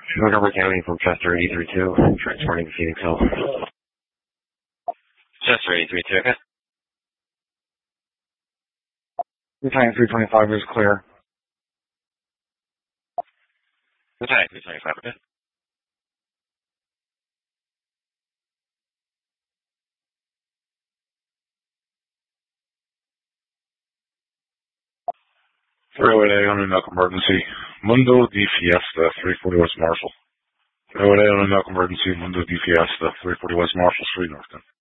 Montgomery County from Chester 832, transporting to Phoenix Hill. Chester 832, okay. Battalion 325 is clear. Battalion 325, okay. Railway A on a knock emergency. Mundo di Fiesta, 340 West Marshall. Railway A on a knock emergency. Mundo di Fiesta, 340 West Marshall Street, Northton.